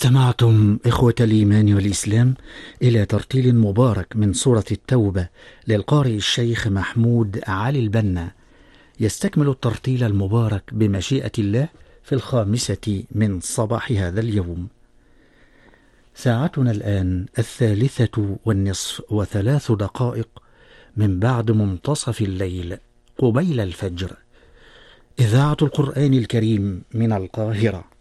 استمعتم إخوة الإيمان والإسلام إلى ترتيل مبارك من سورة التوبة للقارئ الشيخ محمود علي البنا، يستكمل الترتيل المبارك بمشيئة الله في 5 من صباح هذا اليوم. ساعتنا الآن 3:03 من بعد منتصف الليل قبيل الفجر. إذاعة القرآن الكريم من القاهرة.